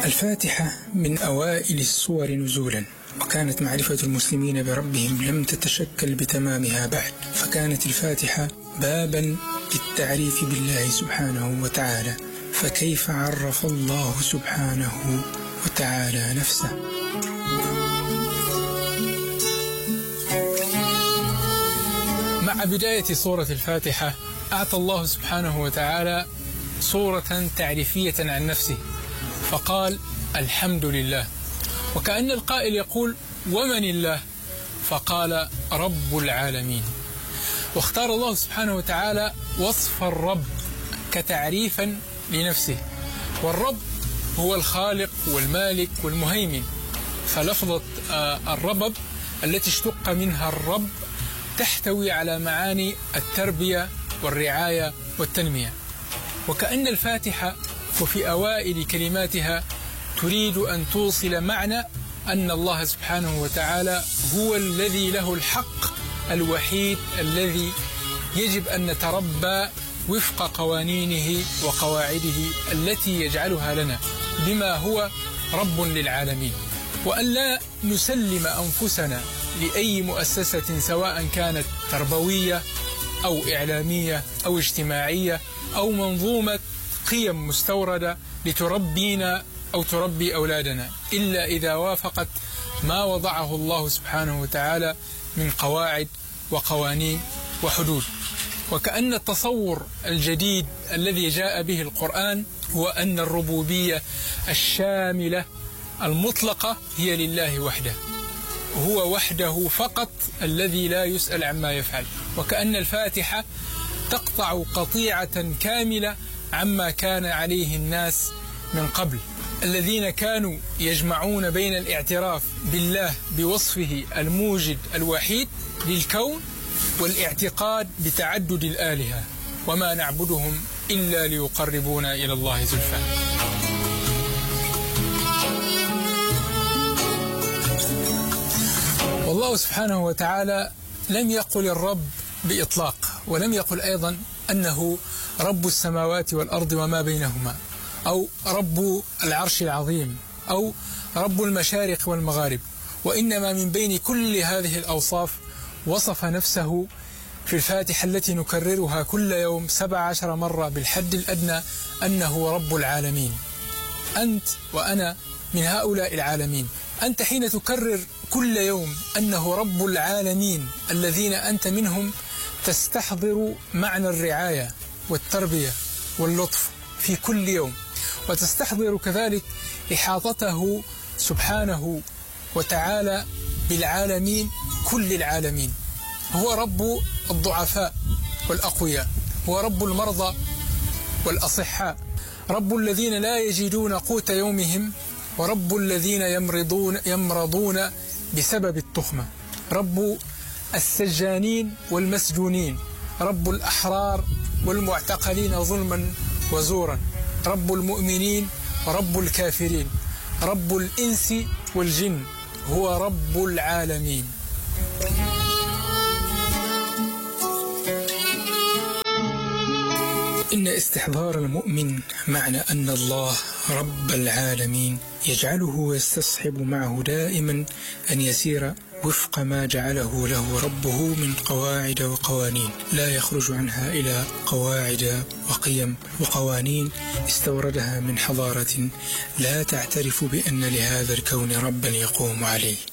الفاتحة من أوائل السور نزولا، وكانت معرفة المسلمين بربهم لم تتشكل بتمامها بعد، فكانت الفاتحة بابا للتعريف بالله سبحانه وتعالى. فكيف عرف الله سبحانه وتعالى نفسه؟ مع بداية سورة الفاتحة أعطى الله سبحانه وتعالى صورة تعريفية عن نفسه، فقال الحمد لله، وكأن القائل يقول ومن الله؟ فقال رب العالمين. واختار الله سبحانه وتعالى وصف الرب كتعريفا لنفسه، والرب هو الخالق والمالك والمهيمن، فلفظة الربب التي اشتق منها الرب تحتوي على معاني التربية والرعاية والتنمية. وكأن الفاتحة وفي أوائل كلماتها تريد أن توصل معنى أن الله سبحانه وتعالى هو الذي له الحق الوحيد الذي يجب أن نتربى وفق قوانينه وقواعده التي يجعلها لنا بما هو رب للعالمين، وأن لا نسلم أنفسنا لأي مؤسسة سواء كانت تربوية أو إعلامية أو اجتماعية أو منظومة قيم مستوردة لتربينا أو تربي أولادنا، إلا إذا وافقت ما وضعه الله سبحانه وتعالى من قواعد وقوانين وحدود. وكأن التصور الجديد الذي جاء به القرآن هو أن الربوبية الشاملة المطلقة هي لله وحده، هو وحده فقط الذي لا يسأل عما يفعل. وكأن الفاتحة تقطع قطيعة كاملة عما كان عليه الناس من قبل، الذين كانوا يجمعون بين الاعتراف بالله بوصفه الموجد الوحيد للكون والاعتقاد بتعدد الآلهة، وما نعبدهم إلا ليقربونا إلى الله زلفى. والله سبحانه وتعالى لم يقل الرب بإطلاق، ولم يقل أيضا أنه رب السماوات والأرض وما بينهما، أو رب العرش العظيم، أو رب المشارق والمغارب، وإنما من بين كل هذه الأوصاف وصف نفسه في الفاتحة التي نكررها كل يوم 17 مرة بالحد الأدنى أنه رب العالمين. أنت وأنا من هؤلاء العالمين. أنت حين تكرر كل يوم أنه رب العالمين الذين أنت منهم تستحضر معنى الرعاية والتربية واللطف في كل يوم، وتستحضر كذلك إحاطته سبحانه وتعالى بالعالمين كل العالمين. هو رب الضعفاء والأقوياء، هو رب المرضى والأصحاء، رب الذين لا يجدون قوت يومهم، ورب الذين يمرضون بسبب التخمة، رب السجانين والمسجونين، رب الأحرار والمعتقلين ظلما وزورا، رب المؤمنين ورب الكافرين، رب الإنس والجن، هو رب العالمين. إن استحضار المؤمن معنى أن الله رب العالمين يجعله يستصحب معه دائما أن يسير وفق ما جعله له ربه من قواعد وقوانين، لا يخرج عنها إلى قواعد وقيم وقوانين استوردها من حضارة لا تعترف بأن لهذا الكون ربا يقوم عليه.